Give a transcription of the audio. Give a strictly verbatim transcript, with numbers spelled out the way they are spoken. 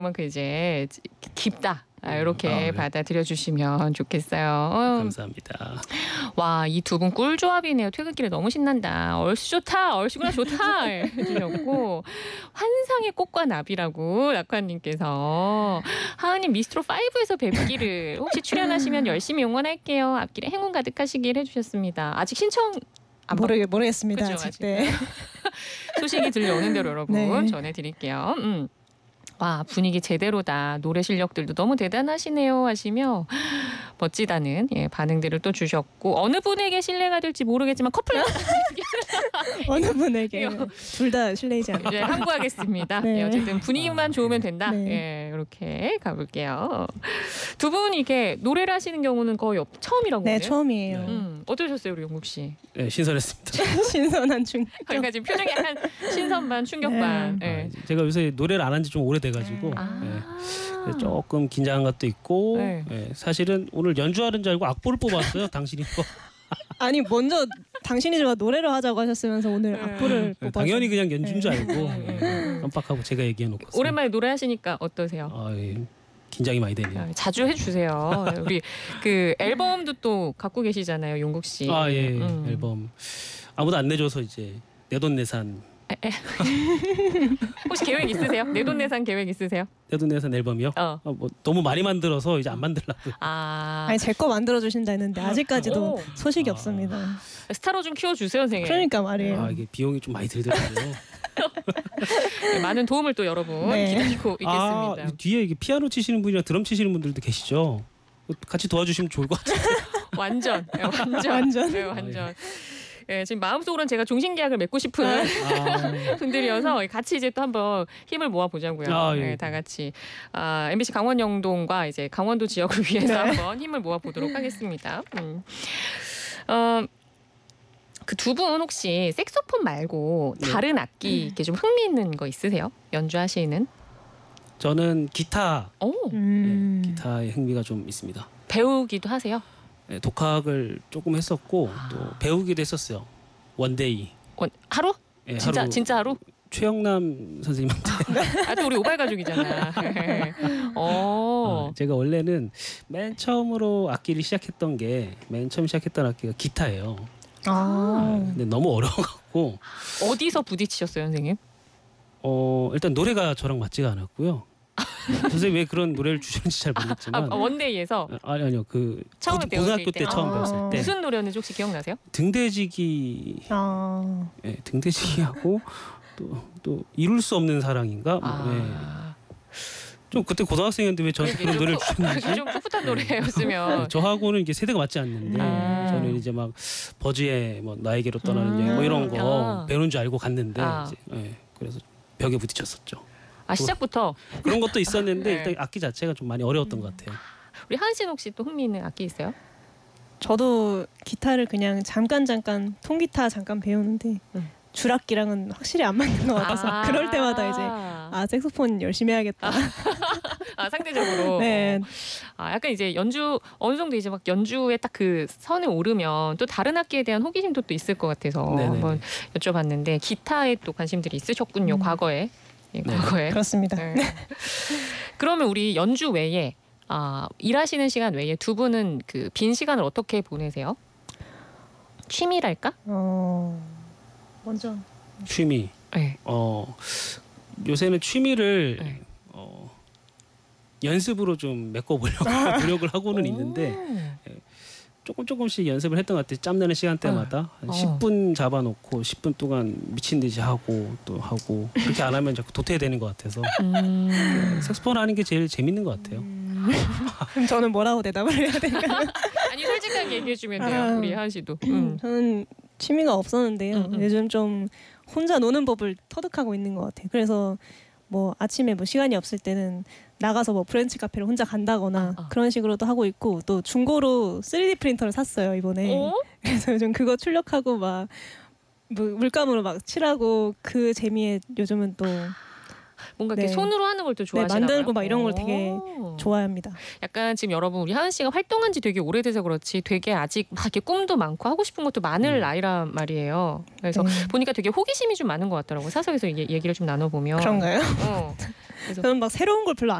그 이제 깊다. 아, 이렇게 아, 네. 받아들여 주시면 좋겠어요. 감사합니다. 와, 이 두 분 꿀조합이네요. 퇴근길에 너무 신난다. 얼씨 좋다. 얼씨구나 좋다. 해주셨고 환상의 꽃과 나비라고 낙화님께서 하은님 미스트로 파이브에서 뵙기를 혹시 출연하시면 열심히 응원할게요. 앞길에 행운 가득하시길 해주셨습니다. 아직 신청 안 모르겠, 모르겠습니다. 그죠, 아직. 네. 소식이 들려오는 대로 여러분 네. 전해드릴게요. 음. 와, 분위기 제대로다. 노래 실력들도 너무 대단하시네요 하시며 멋지다는 예, 반응들을 또 주셨고 어느 분에게 신뢰가 될지 모르겠지만 커플 어느 분에게 둘 다 실례이지 않아요. 예, 항구하겠습니다. 네. 예, 어쨌든 분위기만 좋으면 된다. 네. 예, 이렇게 가볼게요. 두 분 이게 노래를 하시는 경우는 거의 없, 처음이라고 네, 그래요? 처음이에요. 음, 어떠셨어요, 우리 용국 씨? 네, 신선했습니다. 신선한 충격. 그러니까 지금 표정이 약간 신선 반 충격 반. 네. 예. 아, 제가 요새 노래를 안 한 지 좀 오래돼가지고 아. 네, 조금 긴장한 것도 있고 네. 네, 사실은 오늘 연주하는 줄 알고 악보를 뽑았어요. 당신이 또. 아니 먼저 당신이 좋아 노래를 하자고 하셨으면서 오늘 네. 악보를 네, 뽑아서. 당연히 그냥 연주인 줄 알고 네. 네, 깜빡하고 제가 얘기해놓고 오랜만에 노래하시니까 어떠세요? 아, 예, 긴장이 많이 되네요. 아, 자주 해주세요. 우리 그 앨범도 또 갖고 계시잖아요, 용국 씨. 아, 예, 음. 앨범 아무도 안 내줘서 이제 내돈내산 혹시 계획 있으세요? 내돈내산 계획 있으세요? 내돈내산 앨범이요? 어. 아, 뭐 너무 많이 만들어서 이제 안 만들라고요. 아, 아니 제 거 만들어 주신다 했는데 아직까지도 오. 소식이 아. 없습니다. 스타로 좀 키워주세요, 선생님. 그러니까 말이에요. 아, 이게 비용이 좀 많이 들더라고요. 네, 많은 도움을 또 여러분 네. 기다리고 아, 있겠습니다. 이 뒤에 이게 피아노 치시는 분이랑 드럼 치시는 분들도 계시죠? 같이 도와주시면 좋을 것 같아요. 완전, 네, 완전, 완전. 네, 완전. 네, 지금 마음속으로는 제가 종신계약을 맺고 싶은 아, 분들이어서 같이 이제 또 한번 힘을 모아 보자고요. 아, 예. 네, 다 같이 아, 엠비씨 강원 영동과 이제 강원도 지역을 위해서 네. 한번 힘을 모아 보도록 하겠습니다. 음. 어, 그 두 분 혹시 색소폰 말고 네. 다른 악기 이렇게 좀 흥미 있는 거 있으세요? 연주하시는? 저는 기타, 오, 음. 네, 기타에 흥미가 좀 있습니다. 배우기도 하세요? 네, 독학을 조금 했었고 아. 또 배우기도 했었어요. 원데이. 원, 하루? 네, 진짜 하루 진짜 하루? 최영남 선생님한테 아, 또 우리 오발 가족이잖아. 어. 아, 제가 원래는 맨 처음으로 악기를 시작했던 게 맨 처음 시작했던 악기가 기타예요. 아. 네, 근데 너무 어려워갖고 어디서 부딪히셨어요, 선생님? 어, 일단 노래가 저랑 맞지가 않았고요. 선생님 왜 그런 노래를 주셨는지 잘 아, 모르겠지만 원데이에서 아니 아니요 그 처음에 고, 배우실 고등학교 때 때? 처음 아. 배웠을 때 무슨 노래였는지 혹시 기억나세요? 등대지기 아. 예, 등대지기하고 또, 또 이룰 수 없는 사랑인가 뭐, 예. 아, 좀 그때 고등학생이었는데 왜 저한테 그런 노래를 주셨는지 좀 풋풋한 노래였으면 네, 저하고는 이게 세대가 맞지 않는데 아. 저는 이제 막 버즈의 뭐 나에게로 떠나는 음. 여행 뭐 이런 거 아. 배우는 줄 알고 갔는데 아. 이제, 예, 그래서 벽에 부딪혔었죠. 아 시작부터 그런 것도 있었는데 네. 일단 악기 자체가 좀 많이 어려웠던 것 같아요. 우리 하은 씨는 혹시 또 흥미 있는 악기 있어요? 저도 기타를 그냥 잠깐 잠깐 통기타 잠깐 배우는데 음. 줄악기랑은 확실히 안 맞는 것 같아서 아. 그럴 때마다 이제 아 색소폰 열심히 해야겠다. 아 상대적으로 네. 아 약간 이제 연주 어느 정도 이제 막 연주에 딱 그 선에 오르면 또 다른 악기에 대한 호기심도 또 있을 것 같아서 네네네. 한번 여쭤봤는데 기타에 또 관심들이 있으셨군요. 음. 과거에 예, 네. 과거에 그렇습니다. 네. 그러면 우리 연주 외에 아, 일하시는 시간 외에 두 분은 그 빈 시간을 어떻게 보내세요? 취미랄까? 어 먼저 취미. 네. 어 요새는 취미를 네. 어, 연습으로 좀 메꿔보려고 노력을 하고는 있는데 조금 조금씩 연습을 했던 것 같아요. 짬나는 시간대마다 한 어. 십 분 잡아놓고 십 분 동안 미친 듯이 하고 또 하고 그렇게 안 하면 자꾸 도태되는 것 같아서 음. 색소폰 하는 게 제일 재밌는 것 같아요. 그럼 저는 뭐라고 대답을 해야 될까요? 아니 솔직하게 얘기해 주면 돼요. 아. 우리 하은 씨도. 음. 저는 취미가 없었는데요. 음, 음. 요즘 좀 혼자 노는 법을 터득하고 있는 것 같아요. 그래서 뭐 아침에 뭐 시간이 없을 때는 나가서 뭐 브런치 카페를 혼자 간다거나 아, 아. 그런 식으로도 하고 있고 또 중고로 쓰리디 프린터를 샀어요 이번에. 어? 그래서 요즘 그거 출력하고 막 뭐 물감으로 막 칠하고 그 재미에 요즘은 또 뭔가 네. 이렇게 손으로 하는 걸 또 네, 좋아하시나 만들고 봐요? 막 이런 걸 되게 오. 좋아합니다. 약간 지금 여러분 우리 하은 씨가 활동한 지 되게 오래돼서 그렇지 되게 아직 막 이렇게 꿈도 많고 하고 싶은 것도 많을 음. 나이란 말이에요. 그래서 네. 보니까 되게 호기심이 좀 많은 것 같더라고요. 사석에서 얘- 얘기를 좀 나눠보면. 그런가요? 어. 그래서 저는 막 새로운 걸 별로